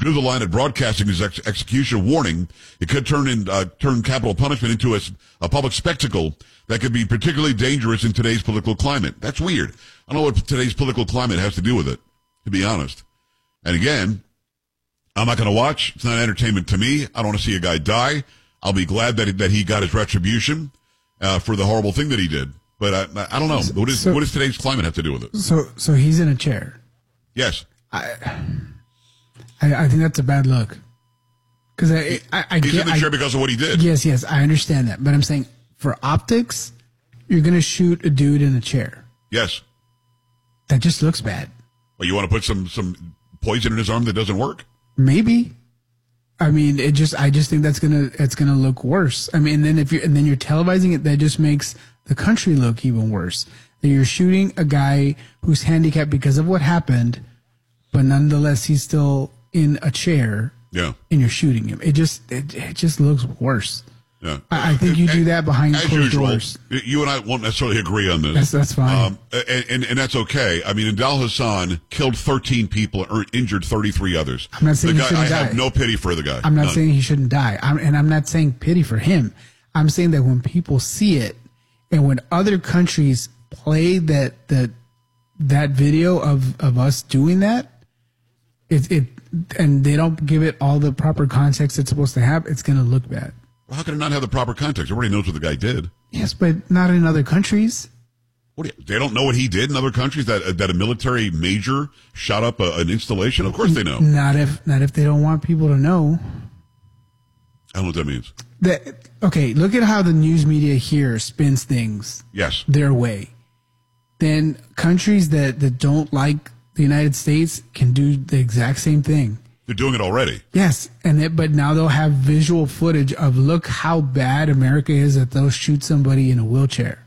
drew the line at broadcasting his execution, warning it could turn capital punishment into a public spectacle that could be particularly dangerous in today's political climate. That's weird. I don't know what today's political climate has to do with it, to be honest. And again, I'm not going to watch. It's not entertainment to me. I don't want to see a guy die. I'll be glad that he got his retribution for the horrible thing that he did. But I don't know. What does today's climate have to do with it? So he's in a chair. Yes. I think that's a bad look. Because he's in the chair because of what he did. Yes, I understand that. But I'm saying for optics, you're going to shoot a dude in a chair. Yes. That just looks bad. Well, you want to put some poison in his arm that doesn't work? Maybe. I mean, I just think it's gonna look worse. I mean, and then you're televising it, that just makes the country look even worse. That you're shooting a guy who's handicapped because of what happened, but nonetheless he's still in a chair. Yeah. And you're shooting him. It just looks worse. Yeah. I think you do that behind closed doors. You and I won't necessarily agree on this. That's fine. And that's okay. I mean, Indal Hassan killed 13 people or injured 33 others. I'm not saying he shouldn't die. I have no pity for the guy. I'm not saying he shouldn't die. I'm not saying pity for him. I'm saying that when people see it and when other countries play that video of us doing that, and they don't give it all the proper context it's supposed to have, it's going to look bad. Well, how can it not have the proper context? Everybody knows what the guy did. Yes, but not in other countries. They don't know what he did in other countries? That a military major shot up an installation? Of course they know. Not if they don't want people to know. I don't know what that means. Okay, look at how the news media here spins things. Yes. Their way. Then countries that don't like the United States can do the exact same thing. They're doing it already. Yes, but now they'll have visual footage of look how bad America is that they'll shoot somebody in a wheelchair.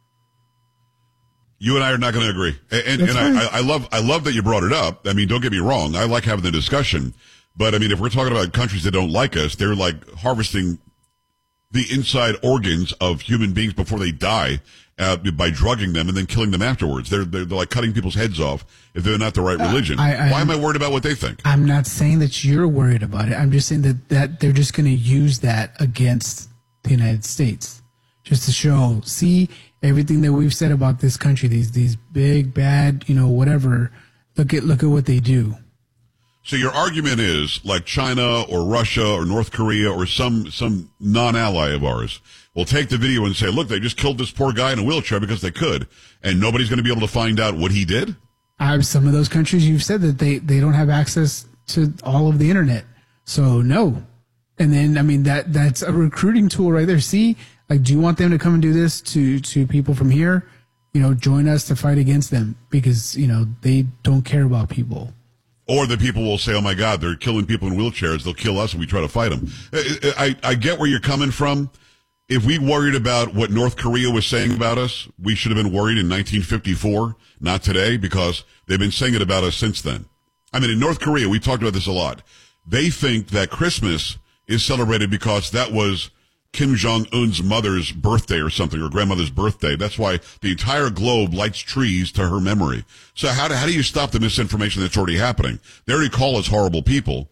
You and I are not going to agree, and I love that you brought it up. I mean, don't get me wrong. I like having the discussion, but I mean, if we're talking about countries that don't like us, they're like harvesting the inside organs of human beings before they die by drugging them and then killing them afterwards. They're like cutting people's heads off if they're not the right religion. Why am I worried about what they think? I'm not saying that you're worried about it. I'm just saying that they're just going to use that against the United States just to show, see, everything that we've said about this country, these big, bad, whatever, look at what they do. So your argument is like China or Russia or North Korea or some non-ally of ours will take the video and say, look, they just killed this poor guy in a wheelchair because they could, and nobody's going to be able to find out what he did? Some of those countries, you've said that they don't have access to all of the internet. So no. And then, I mean, that's a recruiting tool right there. See, like, do you want them to come and do this to people from here? Join us to fight against them because, they don't care about people. Or the people will say, oh, my God, they're killing people in wheelchairs. They'll kill us if we try to fight them. I get where you're coming from. If we worried about what North Korea was saying about us, we should have been worried in 1954, not today, because they've been saying it about us since then. I mean, in North Korea, we talked about this a lot. They think that Christmas is celebrated because that was Kim Jong-un's mother's birthday or something, or grandmother's birthday. That's why the entire globe lights trees to her memory. So how do you stop the misinformation that's already happening? They already call us horrible people.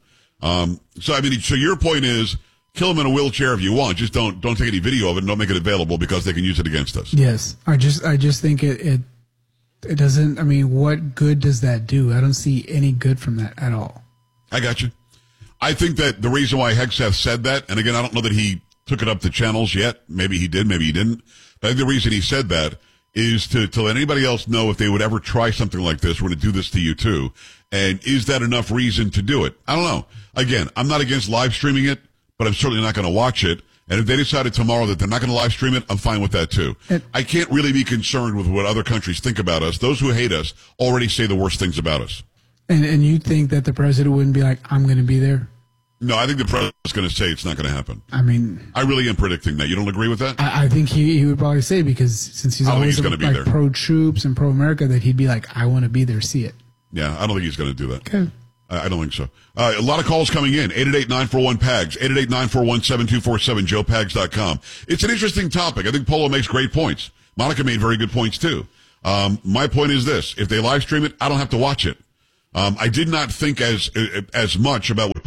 So your point is, kill them in a wheelchair if you want. Just don't take any video of it and don't make it available because they can use it against us. Yes. I just think it doesn't, I mean, what good does that do? I don't see any good from that at all. I got you. I think that the reason why Hegseth said that, and again, I don't know that he took it up the channels yet. Maybe he did, maybe he didn't. But I think the reason he said that is to let anybody else know if they would ever try something like this, we're going to do this to you too. And is that enough reason to do it? I don't know. Again, I'm not against live streaming it, but I'm certainly not going to watch it. And if they decided tomorrow that they're not going to live stream it, I'm fine with that too. I can't really be concerned with what other countries think about us. Those who hate us already say the worst things about us. And you think that the president wouldn't be like, I'm going to be there? No, I think the president's going to say it's not going to happen. I mean, I really am predicting that. You don't agree with that? I think he would probably say, because since he's always like pro-troops and pro-America, that he'd be like, I want to be there, see it. Yeah, I don't think he's going to do that. Okay. I don't think so. A lot of calls coming in. 888-941-PAGS, 888-941-7247, joepags.com. It's an interesting topic. I think Polo makes great points. Monica made very good points, too. My point is this. If they live stream it, I don't have to watch it. I did not think as much about what Polo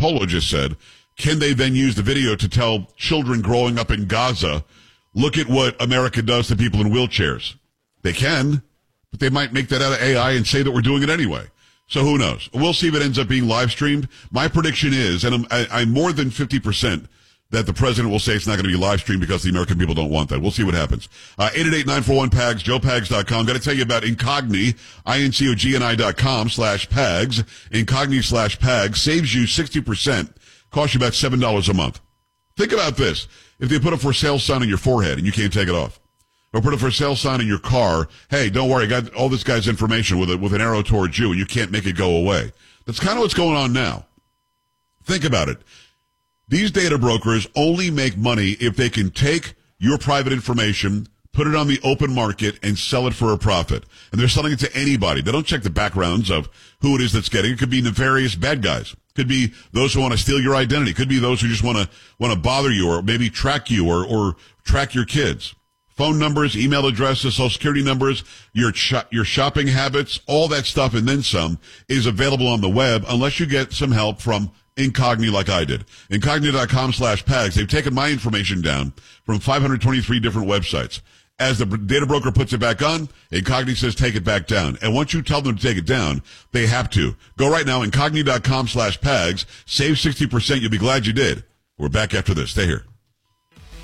Polo just said, can they then use the video to tell children growing up in Gaza, look at what America does to people in wheelchairs? They can, but they might make that out of AI and say that we're doing it anyway. So who knows? We'll see if it ends up being live streamed. My prediction is, and I'm more than 50% that the president will say it's not going to be live streamed because the American people don't want that. We'll see what happens. 888-941-PAGS, joepags.com. Got to tell you about Incogni, INCOGNI.com/PAGS. Incogni/PAGS saves you 60%, costs you about $7 a month. Think about this. If they put a for sale sign on your forehead and you can't take it off, or put a for sale sign in your car, hey, don't worry, I got all this guy's information with an arrow towards you and you can't make it go away. That's kind of what's going on now. Think about it. These data brokers only make money if they can take your private information, put it on the open market, and sell it for a profit. And they're selling it to anybody. They don't check the backgrounds of who it is that's getting it. It could be nefarious bad guys. Could be those who want to steal your identity. Could be those who just want to bother you or maybe track you or track your kids. Phone numbers, email addresses, social security numbers, your shopping habits, all that stuff and then some is available on the web unless you get some help from Incogni like I did. Incogni.com/PAGS. They've taken my information down from 523 different websites. As the data broker puts it back on, Incogni says take it back down. And once you tell them to take it down, they have to. Go right now, Incogni.com/PAGS. Save 60%. You'll be glad you did. We're back after this. Stay here.